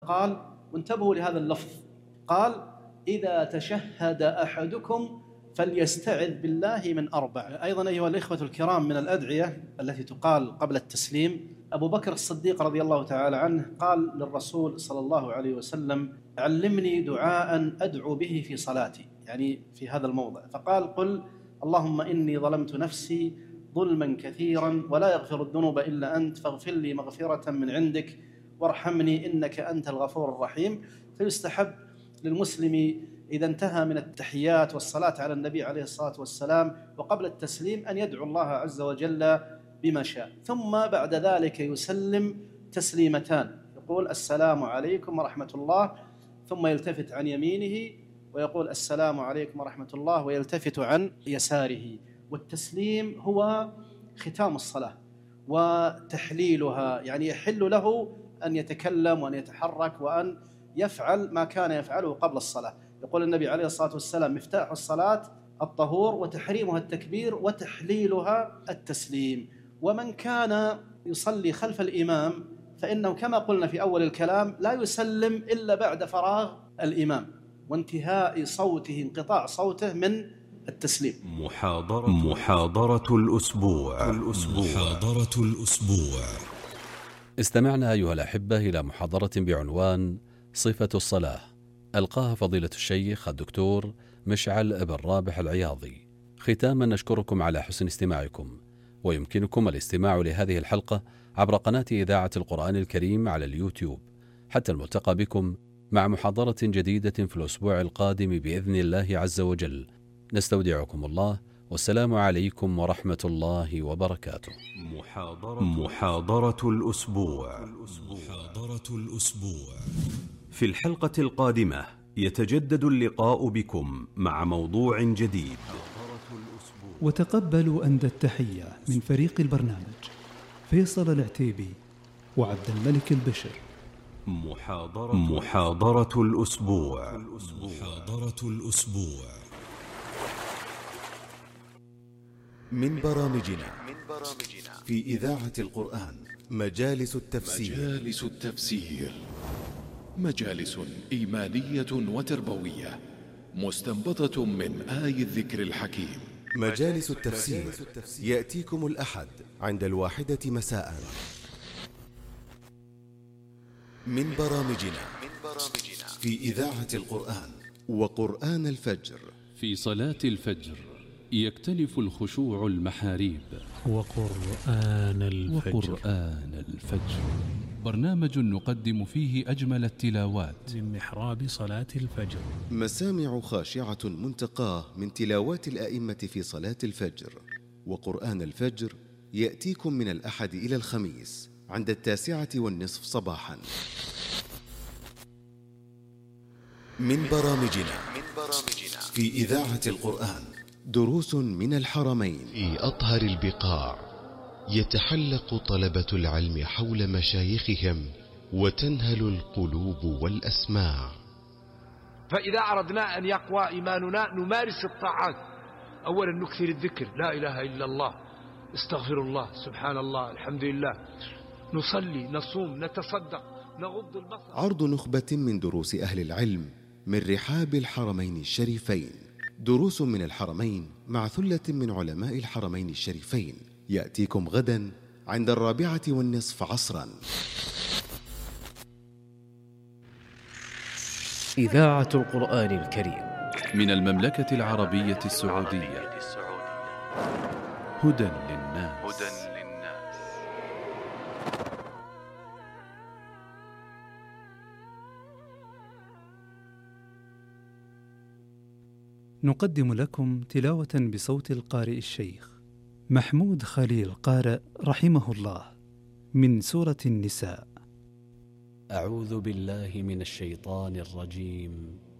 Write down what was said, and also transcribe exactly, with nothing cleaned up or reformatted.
قال، وانتبهوا لهذا اللفظ، قال: إذا تشهد أحدكم فليستعذ بالله من أربع. أيضا أيها الإخوة الكرام، من الأدعية التي تقال قبل التسليم، أبو بكر الصديق رضي الله تعالى عنه قال للرسول صلى الله عليه وسلم: علمني دعاء أدعو به في صلاتي، يعني في هذا الموضع، فقال: قل اللهم إني ظلمت نفسي ظلما كثيرا ولا يغفر الذنوب إلا أنت فاغفر لي مغفرة من عندك وارحمني إنك أنت الغفور الرحيم. فيستحب للمسلم إذا انتهى من التحيات والصلاة على النبي عليه الصلاة والسلام وقبل التسليم أن يدعو الله عز وجل بما شاء، ثم بعد ذلك يسلم تسليمتان، يقول: السلام عليكم ورحمة الله، ثم يلتفت عن يمينه ويقول: السلام عليكم ورحمة الله، ويلتفت عن يساره. والتسليم هو ختام الصلاة وتحليلها، يعني يحل له أن يتكلم وأن يتحرك وأن يفعل ما كان يفعله قبل الصلاة. يقول النبي عليه الصلاة والسلام: مفتاح الصلاة الطهور وتحريمها التكبير وتحليلها التسليم. ومن كان يصلي خلف الإمام فإنه كما قلنا في أول الكلام لا يسلم إلا بعد فراغ الإمام وانتهاء صوته، انقطاع صوته من التسليم. محاضرة محاضرة الأسبوع الأسبوع محاضرة الأسبوع. استمعنا أيها الأحبة إلى محاضرة بعنوان صفة الصلاة، ألقاها فضيلة الشيخ الدكتور مشعل بن رابح العياضي. ختاما نشكركم على حسن استماعكم، ويمكنكم الاستماع لهذه الحلقة عبر قناة إذاعة القرآن الكريم على اليوتيوب. حتى الملتقى بكم مع محاضرة جديدة في الأسبوع القادم بإذن الله عز وجل. نستودعكم الله، والسلام عليكم ورحمة الله وبركاته. محاضرة, محاضرة الأسبوع محاضرة الأسبوع. في الحلقة القادمة يتجدد اللقاء بكم مع موضوع جديد. وتقبلوا أندى التحية من فريق البرنامج فيصل العتيبي وعبد الملك البشر. محاضرة, محاضرة الأسبوع محاضرة الأسبوع. من برامجنا في إذاعة القرآن مجالس التفسير. مجالس التفسير مجالس إيمانية وتربوية مستنبطة من آي الذكر الحكيم. مجالس التفسير يأتيكم الأحد عند الواحدة مساء. من برامجنا في إذاعة القرآن وقرآن الفجر. في صلاة الفجر يختلف الخشوع المحاريب. وقرآن الفجر. وقرآن الفجر برنامج نقدم فيه أجمل التلاوات من محراب صلاة الفجر. مسامع خاشعة منتقاه من تلاوات الآئمة في صلاة الفجر. وقرآن الفجر يأتيكم من الأحد إلى الخميس عند التاسعة والنصف صباحا. من برامجنا في إذاعة القرآن دروس من الحرمين. في أطهر البقاع يتحلق طلبة العلم حول مشايخهم وتنهل القلوب والأسماع. فإذا أردنا أن يقوى إيماننا نمارس الطاعات. أولا نكثر الذكر، لا إله إلا الله، استغفر الله، سبحان الله، الحمد لله، نصلي، نصوم، نتصدق، نغض البصر. عرض نخبة من دروس أهل العلم من رحاب الحرمين الشريفين. دروس من الحرمين مع ثلة من علماء الحرمين الشريفين يأتيكم غدا عند الرابعة والنصف عصرا. إذاعة القرآن الكريم من المملكة العربية السعودية. هدى للناس. نقدم لكم تلاوة بصوت القارئ الشيخ محمود خليل قارئ رحمه الله من سورة النساء. أعوذ بالله من الشيطان الرجيم.